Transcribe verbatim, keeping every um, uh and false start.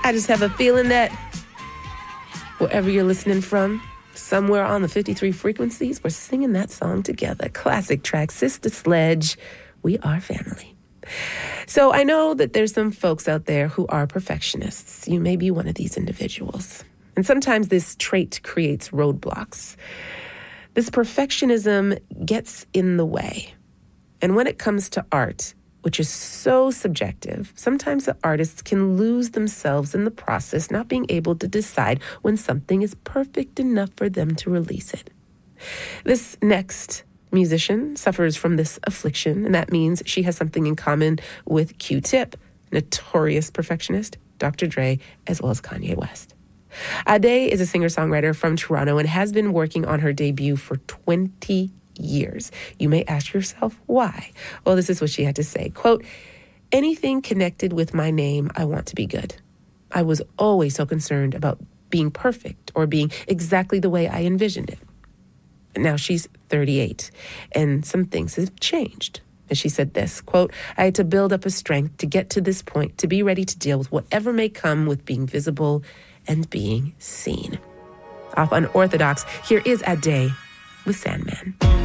I just have a feeling that wherever you're listening from, somewhere on the fifty-three frequencies, we're singing that song together. Classic track, Sister Sledge, We Are Family. So I know that there's some folks out there who are perfectionists. You may be one of these individuals. And sometimes this trait creates roadblocks. This perfectionism gets in the way. And when it comes to art, which is so subjective, sometimes the artists can lose themselves in the process, not being able to decide when something is perfect enough for them to release it. This next musician suffers from this affliction, and that means she has something in common with Q-Tip, notorious perfectionist, Doctor Dre, as well as Kanye West. Ade is a singer-songwriter from Toronto and has been working on her debut for twenty years. You may ask yourself, why? Well, this is what she had to say. Quote, anything connected with my name, I want to be good. I was always so concerned about being perfect or being exactly the way I envisioned it. Now she's thirty-eight, and some things have changed. And she said this, quote, I had to build up a strength to get to this point, to be ready to deal with whatever may come with being visible and being seen. Off Unorthodox, here is Ade with Sandman.